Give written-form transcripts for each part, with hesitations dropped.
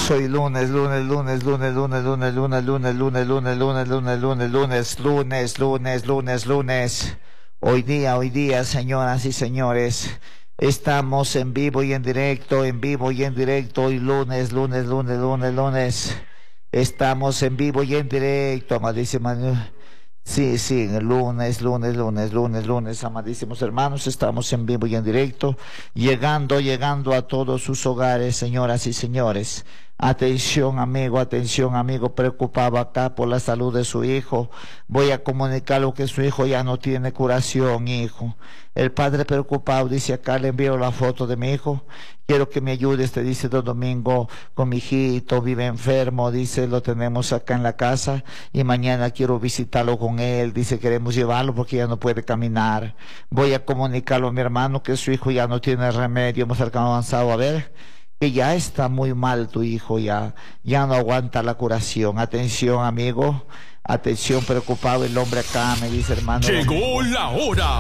Soy lunes, lunes, lunes, lunes, lunes, lunes, lunes, lunes, lunes, lunes, lunes, lunes, lunes, lunes, lunes, lunes, lunes, lunes. Hoy día, señoras y señores, estamos en vivo y en directo, en vivo y en directo. Hoy lunes, lunes, lunes, lunes, lunes. Estamos en vivo y en directo, amadísimas. Sí, lunes, lunes, lunes, lunes, lunes, amadísimos hermanos, estamos en vivo y en directo, llegando a todos sus hogares, señoras y señores. Atención amigo, preocupado acá por la salud de su hijo. Voy a comunicarle que su hijo ya no tiene curación, hijo. El padre preocupado dice acá, le envío la foto de mi hijo. Quiero que me ayudes, te dice don Domingo, con mi hijito, vive enfermo, dice, lo tenemos acá en la casa y mañana quiero visitarlo con él, dice, queremos llevarlo porque ya no puede caminar. Voy a comunicarlo a mi hermano que su hijo ya no tiene remedio, hemos avanzado a ver. Que ya está muy mal tu hijo, ya no aguanta la curación. Atención, amigo, atención, preocupado el hombre acá, me dice hermano. Llegó la hora.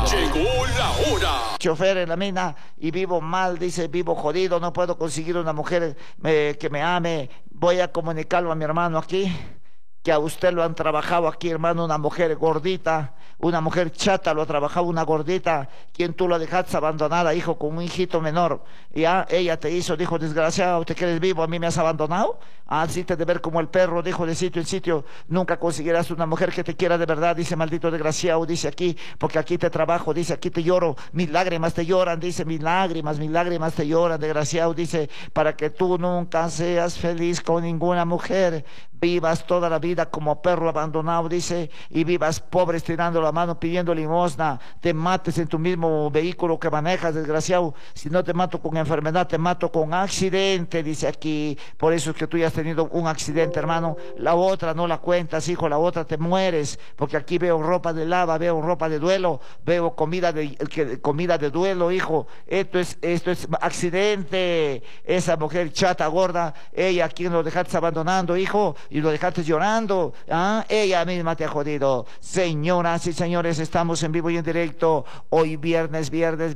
Chofer en la mina y vivo mal, dice, vivo jodido, no puedo conseguir una mujer que me ame. Voy a comunicarlo a mi hermano aquí, que a usted lo han trabajado aquí, hermano, una mujer gordita, una mujer chata, lo ha trabajado una gordita, quien tú lo dejaste abandonada, hijo, con un hijito menor. Ya ella te hizo, dijo, desgraciado, te quedes vivo, a mí me has abandonado. Así te de ver como el perro, dijo, de sitio en sitio, nunca conseguirás una mujer que te quiera de verdad, dice, maldito desgraciado, dice aquí, porque aquí te trabajo, dice, aquí te lloro, mis lágrimas te lloran, dice, mis lágrimas te lloran, desgraciado, dice, para que tú nunca seas feliz con ninguna mujer, vivas toda la vida como perro abandonado, dice, y vivas pobre estirando la mano pidiendo limosna, te mates en tu mismo vehículo que manejas, desgraciado. Si no te mato con enfermedad, te mato con accidente, dice aquí. Por eso es que tú ya has tenido un accidente, hermano. La otra no la cuentas, hijo, la otra te mueres, porque aquí veo ropa de lava, veo ropa de duelo, veo comida de duelo, hijo. Esto es accidente. Esa mujer chata, gorda, ella, quien lo dejaste abandonando, hijo, y lo dejaste llorando, ella misma te ha jodido. Señoras y señores, estamos en vivo y en directo. Hoy viernes,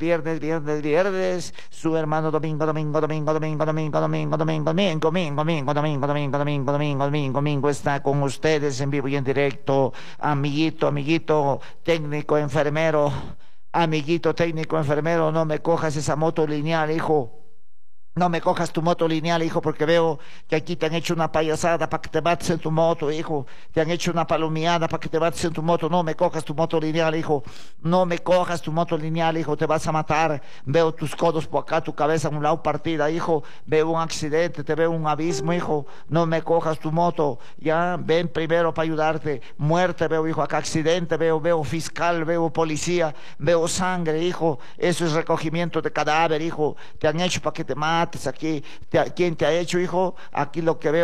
su hermano Domingo está con ustedes en vivo y en directo. Amiguito, técnico enfermero, no me cojas esa moto lineal, hijo. No me cojas tu moto lineal, hijo, porque veo que aquí te han hecho una payasada para que te bates en tu moto, hijo. Te han hecho una palomeada para que te bates en tu moto. No me cojas tu moto lineal, hijo. No me cojas tu moto lineal, hijo. Te vas a matar. Veo tus codos por acá, tu cabeza a un lado partida, hijo. Veo un accidente, te veo un abismo, hijo. No me cojas tu moto. Ya, ven primero para ayudarte. Muerte veo, hijo. Acá accidente veo fiscal, veo policía, veo sangre, hijo. Eso es recogimiento de cadáver, hijo. Te han hecho para que te mates aquí. ¿Quién te ha hecho, hijo? Aquí lo que veo